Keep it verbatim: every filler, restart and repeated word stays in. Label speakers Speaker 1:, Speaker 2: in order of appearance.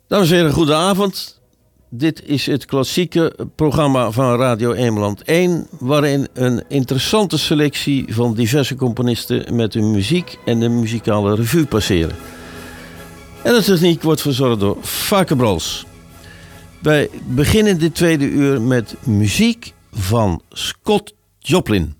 Speaker 1: Dames en heren, goedenavond. Dit is het klassieke programma van Radio Emeland één... waarin een interessante selectie van diverse componisten met hun muziek en de muzikale revue passeren. En de techniek wordt verzorgd door Fake Brols. Wij beginnen dit tweede uur met muziek van Scott Joplin.